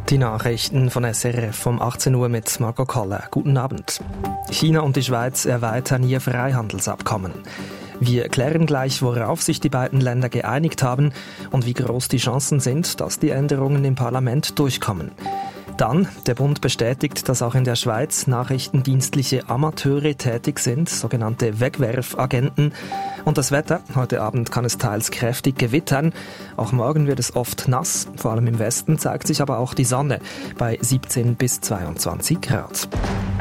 Die Nachrichten von SRF vom 18 Uhr mit Marco Koller. Guten Abend. China und die Schweiz erweitern ihr Freihandelsabkommen. Wir klären gleich, worauf sich die beiden Länder geeinigt haben und wie groß die Chancen sind, dass die Änderungen im Parlament durchkommen. Dann, der Bund bestätigt, dass auch in der Schweiz nachrichtendienstliche Amateure tätig sind, sogenannte Wegwerfagenten. Und das Wetter, heute Abend kann es teils kräftig gewittern. Auch morgen wird es oft nass, vor allem im Westen zeigt sich aber auch die Sonne bei 17 bis 22 Grad.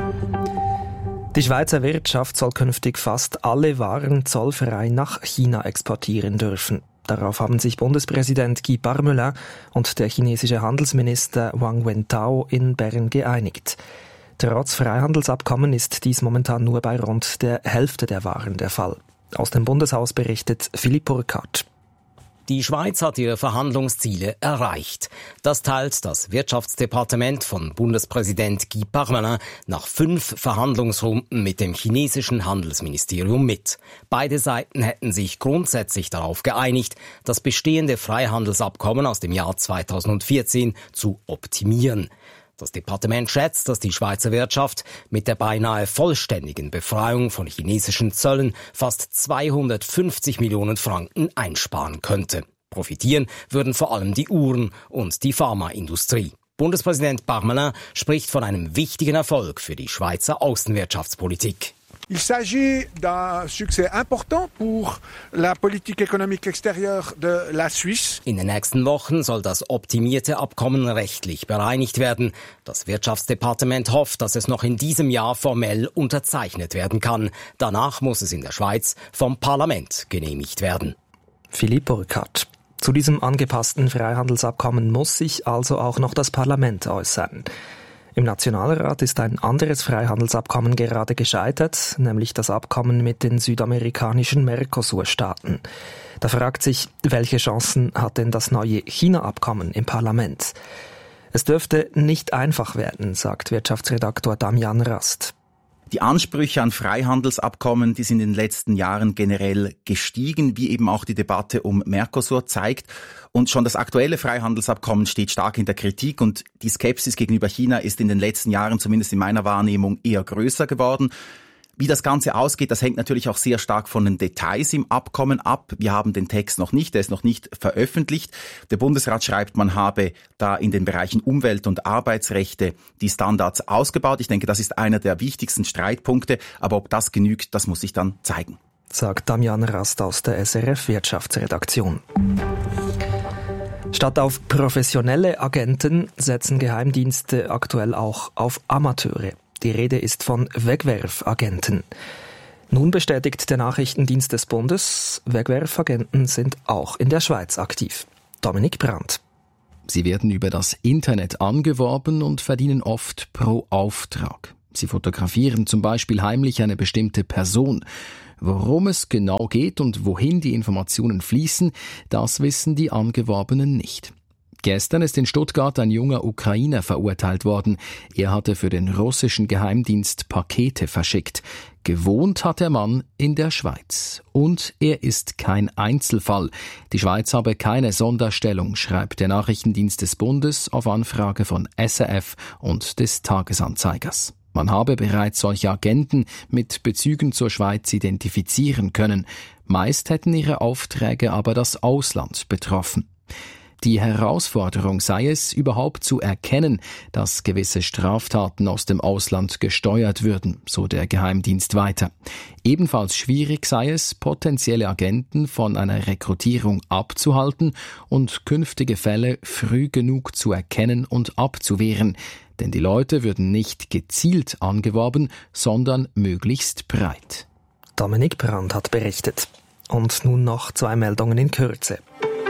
Die Schweizer Wirtschaft soll künftig fast alle Waren zollfrei nach China exportieren dürfen. Darauf haben sich Bundespräsident Guy Parmelin und der chinesische Handelsminister Wang Wentao in Bern geeinigt. Trotz Freihandelsabkommen ist dies momentan nur bei rund der Hälfte der Waren der Fall. Aus dem Bundeshaus berichtet Philipp Burkhardt. Die Schweiz hat ihre Verhandlungsziele erreicht. Das teilt das Wirtschaftsdepartement von Bundespräsident Guy Parmelin nach 5 Verhandlungsrunden mit dem chinesischen Handelsministerium mit. Beide Seiten hätten sich grundsätzlich darauf geeinigt, das bestehende Freihandelsabkommen aus dem Jahr 2014 zu optimieren. Das Departement schätzt, dass die Schweizer Wirtschaft mit der beinahe vollständigen Befreiung von chinesischen Zöllen fast 250 Millionen Franken einsparen könnte. Profitieren würden vor allem die Uhren- und die Pharmaindustrie. Bundespräsident Parmelin spricht von einem wichtigen Erfolg für die Schweizer Außenwirtschaftspolitik. Il s'agit d'un succès important pour la politique économique extérieure de la Suisse. In den nächsten Wochen soll das optimierte Abkommen rechtlich bereinigt werden. Das Wirtschaftsdepartement hofft, dass es noch in diesem Jahr formell unterzeichnet werden kann. Danach muss es in der Schweiz vom Parlament genehmigt werden. Philipp Burkhardt. Zu diesem angepassten Freihandelsabkommen muss sich also auch noch das Parlament äußern. Im Nationalrat ist ein anderes Freihandelsabkommen gerade gescheitert, nämlich das Abkommen mit den südamerikanischen Mercosur-Staaten. Da fragt sich, welche Chancen hat denn das neue China-Abkommen im Parlament? Es dürfte nicht einfach werden, sagt Wirtschaftsredaktor Damian Rast. Die Ansprüche an Freihandelsabkommen, die sind in den letzten Jahren generell gestiegen, wie eben auch die Debatte um Mercosur zeigt. Und schon das aktuelle Freihandelsabkommen steht stark in der Kritik und die Skepsis gegenüber China ist in den letzten Jahren, zumindest in meiner Wahrnehmung, eher größer geworden. Wie das Ganze ausgeht, das hängt natürlich auch sehr stark von den Details im Abkommen ab. Wir haben den Text noch nicht, der ist noch nicht veröffentlicht. Der Bundesrat schreibt, man habe da in den Bereichen Umwelt- und Arbeitsrechte die Standards ausgebaut. Ich denke, das ist einer der wichtigsten Streitpunkte. Aber ob das genügt, das muss sich dann zeigen. Sagt Damian Rast aus der SRF Wirtschaftsredaktion. Statt auf professionelle Agenten setzen Geheimdienste aktuell auch auf Amateure. Die Rede ist von Wegwerfagenten. Nun bestätigt der Nachrichtendienst des Bundes, Wegwerfagenten sind auch in der Schweiz aktiv. Dominik Brandt. Sie werden über das Internet angeworben und verdienen oft pro Auftrag. Sie fotografieren zum Beispiel heimlich eine bestimmte Person. Worum es genau geht und wohin die Informationen fließen, das wissen die Angeworbenen nicht. Gestern ist in Stuttgart ein junger Ukrainer verurteilt worden. Er hatte für den russischen Geheimdienst Pakete verschickt. Gewohnt hat der Mann in der Schweiz. Und er ist kein Einzelfall. Die Schweiz habe keine Sonderstellung, schreibt der Nachrichtendienst des Bundes auf Anfrage von SRF und des Tagesanzeigers. Man habe bereits solche Agenten mit Bezügen zur Schweiz identifizieren können. Meist hätten ihre Aufträge aber das Ausland betroffen. Die Herausforderung sei es, überhaupt zu erkennen, dass gewisse Straftaten aus dem Ausland gesteuert würden, so der Geheimdienst weiter. Ebenfalls schwierig sei es, potenzielle Agenten von einer Rekrutierung abzuhalten und künftige Fälle früh genug zu erkennen und abzuwehren. Denn die Leute würden nicht gezielt angeworben, sondern möglichst breit. Dominik Brandt hat berichtet. Und nun noch 2 Meldungen in Kürze.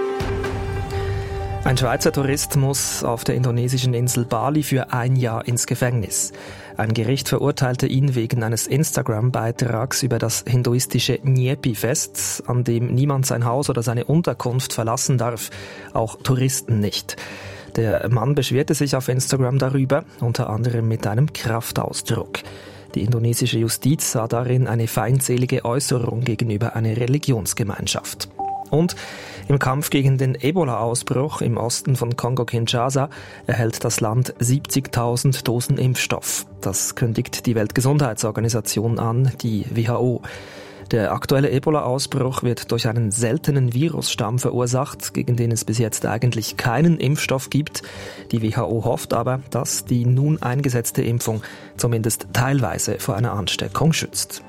Ein Schweizer Tourist muss auf der indonesischen Insel Bali für 1 Jahr ins Gefängnis. Ein Gericht verurteilte ihn wegen eines Instagram-Beitrags über das hinduistische Nyepi-Fest, an dem niemand sein Haus oder seine Unterkunft verlassen darf, auch Touristen nicht. Der Mann beschwerte sich auf Instagram darüber, unter anderem mit einem Kraftausdruck. Die indonesische Justiz sah darin eine feindselige Äußerung gegenüber einer Religionsgemeinschaft. Und im Kampf gegen den Ebola-Ausbruch im Osten von Kongo-Kinshasa erhält das Land 70.000 Dosen Impfstoff. Das kündigt die Weltgesundheitsorganisation an, die WHO. Der aktuelle Ebola-Ausbruch wird durch einen seltenen Virusstamm verursacht, gegen den es bis jetzt eigentlich keinen Impfstoff gibt. Die WHO hofft aber, dass die nun eingesetzte Impfung zumindest teilweise vor einer Ansteckung schützt.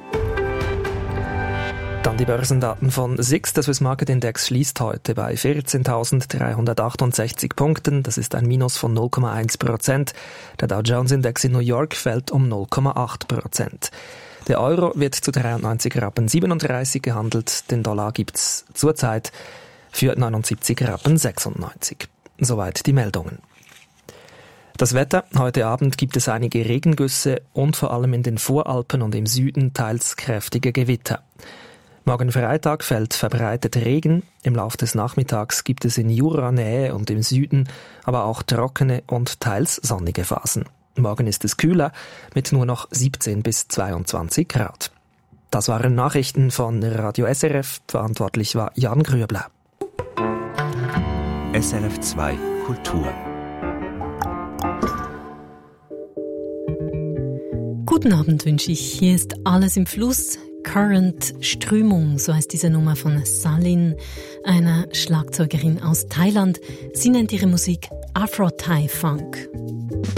Dann die Börsendaten von SIX. Der Swiss Market Index schließt heute bei 14.368 Punkten. Das ist ein Minus von 0,1%. Der Dow Jones Index in New York fällt um 0,8%. Der Euro wird zu 93,37 Rappen gehandelt. Den Dollar gibt's zurzeit für 79,96 Rappen. Soweit die Meldungen. Das Wetter. Heute Abend gibt es einige Regengüsse und vor allem in den Voralpen und im Süden teils kräftige Gewitter. Morgen Freitag fällt verbreitet Regen. Im Laufe des Nachmittags gibt es in Jura-Nähe und im Süden aber auch trockene und teils sonnige Phasen. Morgen ist es kühler mit nur noch 17 bis 22 Grad. Das waren Nachrichten von Radio SRF. Verantwortlich war Jan Grüebler. SRF 2 Kultur. Guten Abend wünsche ich. Hier ist Alles im Fluss. Current, Strömung, so heißt diese Nummer von Salin, einer Schlagzeugerin aus Thailand. Sie nennt ihre Musik Afro-Thai Funk.